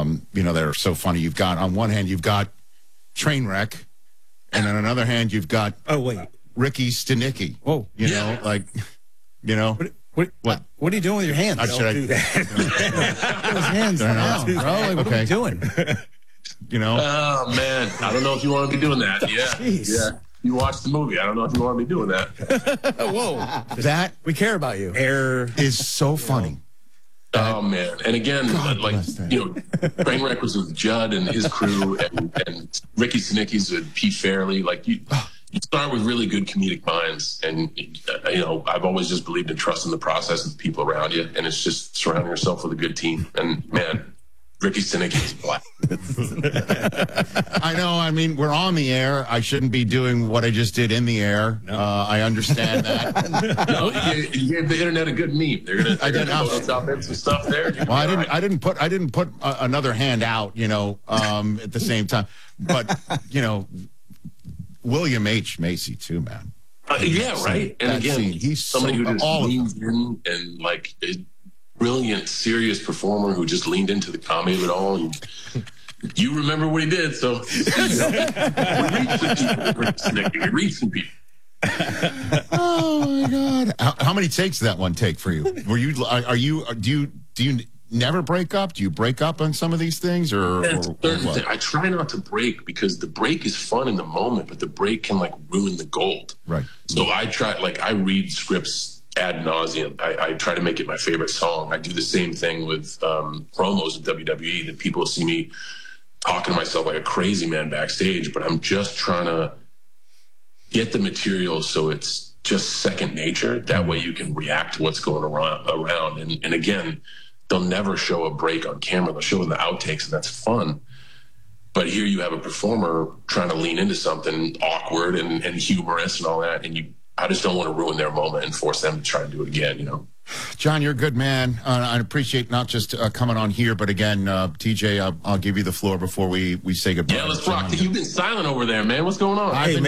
that are so funny. You've got, on one hand, you've got Trainwreck, and on another hand, you've got Ricky Stenicki. Whoa. What are you doing with your hands? Should I do that? His hands down, bro. Like, what are you doing? Oh, man. I don't know if you want to be doing that. Yeah. Jeez. Yeah. You watched the movie. I don't know if you want to be doing that. Whoa. We care about you. Air is so funny. Oh, man. And again, Trainwreck was with Judd and his crew, and Ricky Stenicki's with Pete Fairley. Like, you start with really good comedic minds, and, I've always just believed in trusting the process and the people around you, and it's just surrounding yourself with a good team. And, man, Ricky Stenicki is black. I know. I mean, we're on the air. I shouldn't be doing what I just did in the air. No. I understand that. You gave the internet a good meme. They're gonna Photoshop in some stuff there. Well, I didn't put another hand out. At the same time. But William H. Macy too, man. Yeah, right. And again, he's somebody who just leans in and like. Brilliant, serious performer who just leaned into the comedy of it all. And you remember what he did, so we reached some people. Oh my God! How many takes did that one take for you? Do you never break up? Do you break up on some of these things, or what? I try not to break because the break is fun in the moment, but the break can ruin the gold. Right. So I try. I read scripts ad nauseum. I try to make it my favorite song. I do the same thing with promos at WWE that people see me talking to myself like a crazy man backstage, but I'm just trying to get the material so it's just second nature. That way you can react to what's going around. And again, they'll never show a break on camera. They'll show in the outtakes, and that's fun. But here you have a performer trying to lean into something awkward and humorous and all that, and I just don't want to ruin their moment and force them to try to do it again, John, you're a good man. I appreciate not just coming on here, but again, TJ, I'll give you the floor before we say goodbye. Yeah, let's rock. You've been silent over there, man. What's going on? I've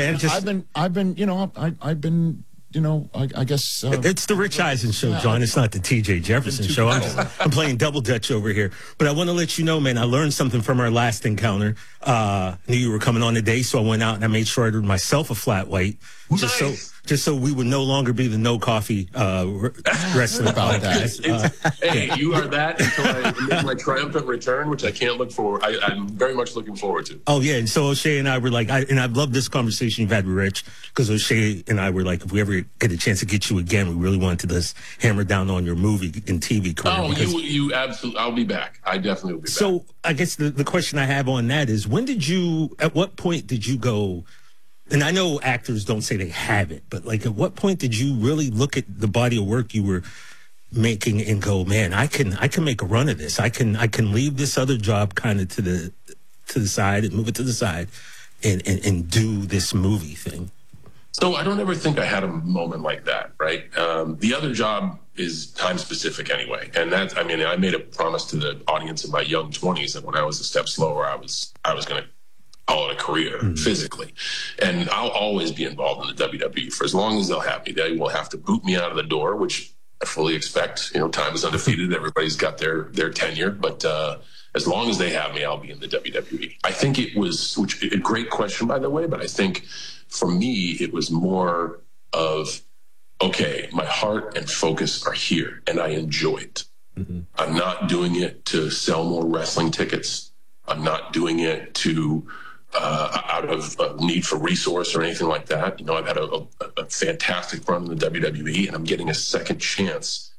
been, I guess it's the Rich Eisen show, John. It's not the TJ Jefferson show. I'm playing double dutch over here. But I want to let you know, man, I learned something from our last encounter. Knew you were coming on today, so I went out and I made sure I ordered myself a flat white. Nice. Just so we would no longer be the no coffee wrestling about that. Hey, you are that until I make my triumphant return, which I can't look for. I'm very much looking forward to. Oh yeah, and so O'Shea and I were like, and I've loved this conversation you've had with Rich, because O'Shea and I were like, if we ever get a chance to get you again, we really wanted to just hammer down on your movie and TV career. Oh, you absolutely. I'll be back. I definitely will be back. So I guess the question I have on that is, at what point did you go? And I know actors don't say they have it, but at what point did you really look at the body of work you were making and go, man, I can make a run of this. I can leave this other job kind of to the side and move it to the side and do this movie thing. So I don't ever think I had a moment like that, right? The other job is time specific anyway. And I made a promise to the audience in my young 20s that when I was a step slower, I was going to call it a career physically. And I'll always be involved in the WWE for as long as they'll have me. They will have to boot me out of the door, which I fully expect. Time is undefeated. Everybody's got their tenure. But as long as they have me, I'll be in the WWE. I think it was, a great question, by the way, but I think for me, it was more of, okay, my heart and focus are here, and I enjoy it. Mm-hmm. I'm not doing it to sell more wrestling tickets. I'm not doing it to out of a need for resource or anything like that. I've had a fantastic run in the WWE, and I'm getting a second chance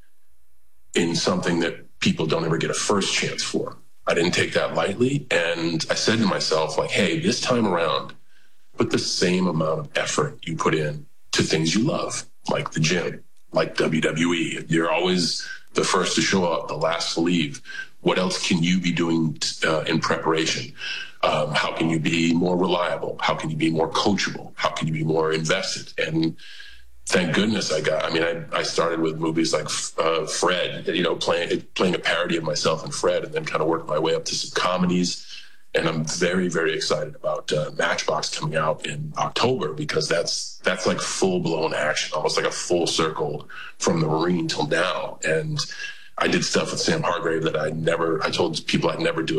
in something that people don't ever get a first chance for. I didn't take that lightly, and I said to myself, hey, this time around, put the same amount of effort you put in to things you love, like the gym, like WWE. You're always the first to show up, the last to leave. What else can you be doing in preparation? How can you be more reliable? How can you be more coachable? How can you be more invested? And thank goodness I started with movies like Fred, playing a parody of myself and Fred, and then kind of worked my way up to some comedies. And I'm very, very excited about Matchbox coming out in October, because that's like full-blown action, almost like a full circle from the Marine till now. And I did stuff with Sam Hargrave that I told people I'd never do